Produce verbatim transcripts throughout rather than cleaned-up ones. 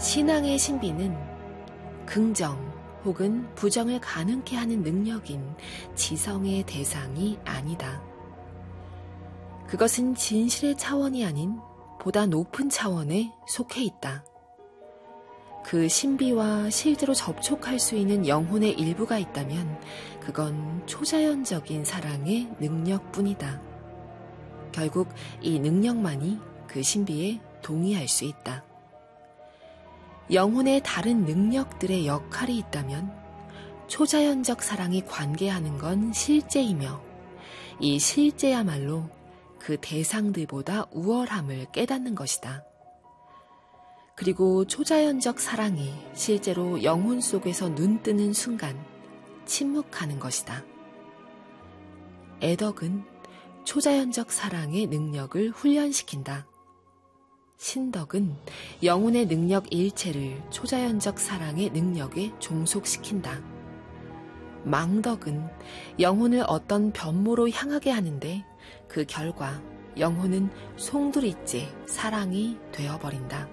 신앙의 신비는 긍정 혹은 부정을 가능케 하는 능력인 지성의 대상이 아니다. 그것은 진실의 차원이 아닌 보다 높은 차원에 속해 있다. 그 신비와 실제로 접촉할 수 있는 영혼의 일부가 있다면 그건 초자연적인 사랑의 능력뿐이다. 결국 이 능력만이 그 신비에 동의할 수 있다. 영혼의 다른 능력들의 역할이 있다면 초자연적 사랑이 관계하는 건 실제이며 이 실제야말로 그 대상들보다 우월함을 깨닫는 것이다. 그리고 초자연적 사랑이 실제로 영혼 속에서 눈뜨는 순간 침묵하는 것이다. 애덕은 초자연적 사랑의 능력을 훈련시킨다. 신덕은 영혼의 능력 일체를 초자연적 사랑의 능력에 종속시킨다. 망덕은 영혼을 어떤 변모로 향하게 하는데 그 결과 영혼은 송두리째 사랑이 되어버린다.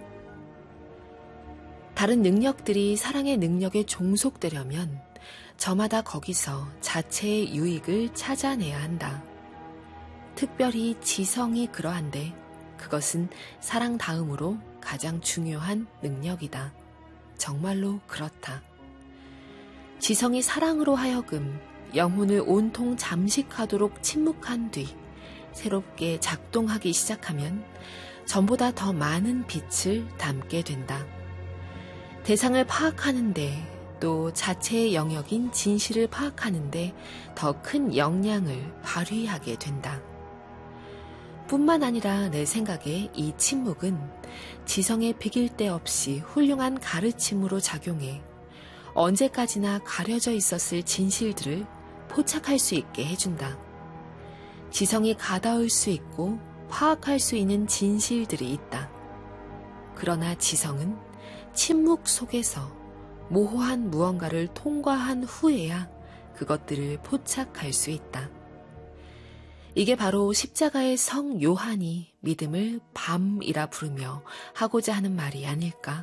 다른 능력들이 사랑의 능력에 종속되려면 저마다 거기서 자체의 유익을 찾아내야 한다. 특별히 지성이 그러한데 그것은 사랑 다음으로 가장 중요한 능력이다. 정말로 그렇다. 지성이 사랑으로 하여금 영혼을 온통 잠식하도록 침묵한 뒤 새롭게 작동하기 시작하면 전보다 더 많은 빛을 담게 된다. 대상을 파악하는데 또 자체의 영역인 진실을 파악하는데 더 큰 역량을 발휘하게 된다. 뿐만 아니라 내 생각에 이 침묵은 지성의 비길 데 없이 훌륭한 가르침으로 작용해 언제까지나 가려져 있었을 진실들을 포착할 수 있게 해준다. 지성이 가다울 수 있고 파악할 수 있는 진실들이 있다. 그러나 지성은 침묵 속에서 모호한 무언가를 통과한 후에야 그것들을 포착할 수 있다. 이게 바로 십자가의 성 요한이 믿음을 밤이라 부르며 하고자 하는 말이 아닐까?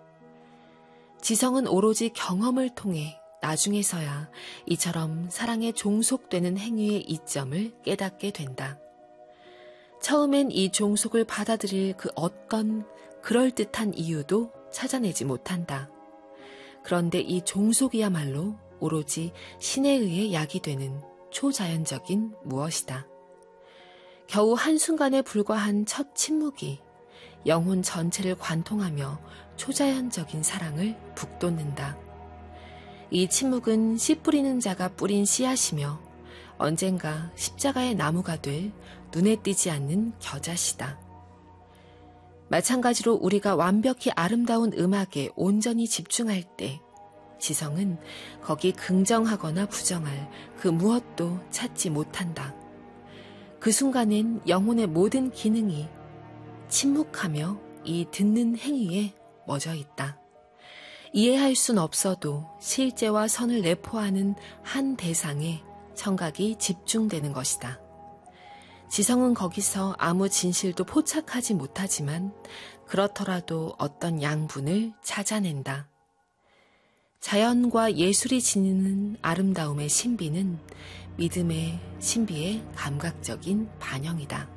지성은 오로지 경험을 통해 나중에서야 이처럼 사랑에 종속되는 행위의 이점을 깨닫게 된다. 처음엔 이 종속을 받아들일 그 어떤 그럴듯한 이유도 찾아내지 못한다. 그런데 이 종속이야말로 오로지 신에 의해 약이 되는 초자연적인 무엇이다. 겨우 한순간에 불과한 첫 침묵이 영혼 전체를 관통하며 초자연적인 사랑을 북돋는다. 이 침묵은 씨 뿌리는 자가 뿌린 씨앗이며 언젠가 십자가의 나무가 될 눈에 띄지 않는 겨자씨다. 마찬가지로 우리가 완벽히 아름다운 음악에 온전히 집중할 때 지성은 거기 긍정하거나 부정할 그 무엇도 찾지 못한다. 그 순간엔 영혼의 모든 기능이 침묵하며 이 듣는 행위에 멎어 있다. 이해할 순 없어도 실제와 선을 내포하는 한 대상에 청각이 집중되는 것이다. 지성은 거기서 아무 진실도 포착하지 못하지만 그렇더라도 어떤 양분을 찾아낸다. 자연과 예술이 지니는 아름다움의 신비는 믿음의 신비의 감각적인 반영이다.